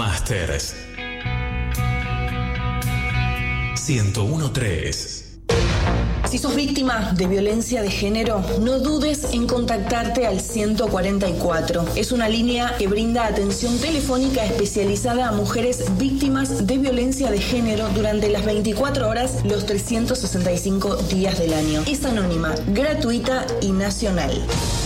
Masters 101.3. Si sos víctima de violencia de género, no dudes en contactarte al 144. Es una línea que brinda atención telefónica especializada a mujeres víctimas de violencia de género durante las 24 horas, los 365 días del año. Es anónima, gratuita y nacional.